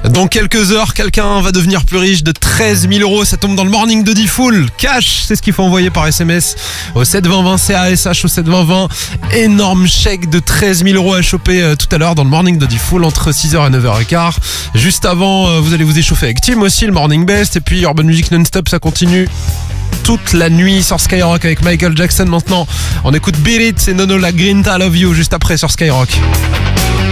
Dans quelques heures, quelqu'un va devenir plus riche de 13 000 euros. Ça tombe dans le morning de Diffoul. Cash, c'est ce qu'il faut envoyer par SMS au 72020 CASH au 72020. Énorme chèque de 13 000 euros à choper tout à l'heure dans le morning de Diffoul entre 6h et 9h15. Juste avant, vous allez vous échauffer avec Tim aussi, le morning best. Et puis Urban Music non-stop, ça continue toute la nuit sur Skyrock avec Michael Jackson. Maintenant, on écoute Beat It, c'est Nono La Grinta, I Love You juste après sur Skyrock.